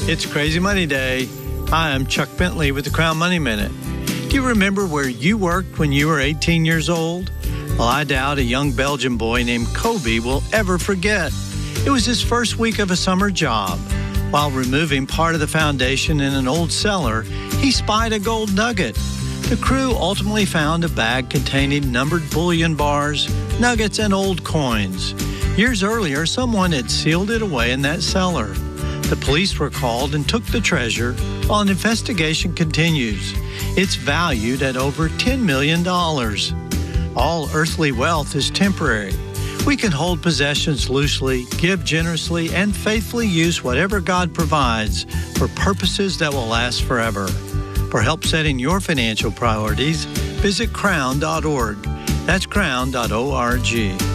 It's Crazy Money Day. Hi, I'm Chuck Bentley with the Crown Money Minute. Do you remember where you worked when you were 18 years old? Well, I doubt a young Belgian boy named Kobe will ever forget. It was his first week of a summer job. While removing part of the foundation in an old cellar, he spied a gold nugget. The crew ultimately found a bag containing numbered bullion bars, nuggets, and old coins. Years earlier, someone had sealed it away in that cellar. The police were called and took the treasure while an investigation continues. It's valued at over $10 million. All earthly wealth is temporary. We can hold possessions loosely, give generously, and faithfully use whatever God provides for purposes that will last forever. For help setting your financial priorities, visit crown.org. That's crown.org.